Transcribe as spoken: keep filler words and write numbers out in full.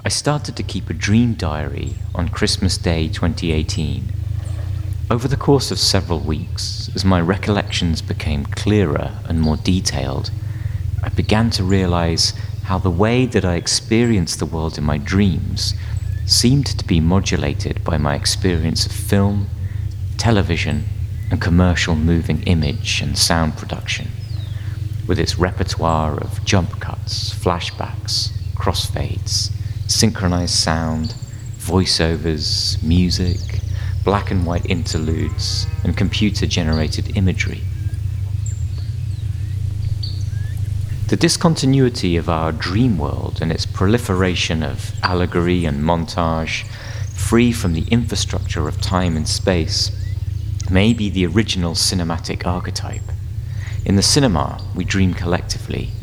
I started to keep a dream diary on Christmas Day twenty eighteen. Over the course of several weeks, as my recollections became clearer and more detailed, I began to realize how the way that I experienced the world in my dreams seemed to be modulated by my experience of film, television, and commercial moving image and sound production, with its repertoire of jump cuts, flashbacks, crossfades, synchronized sound, voiceovers, music, black and white interludes, and computer-generated imagery. The discontinuity of our dream world and its proliferation of allegory and montage, free from the infrastructure of time and space, may be the original cinematic archetype. In the cinema, we dream collectively,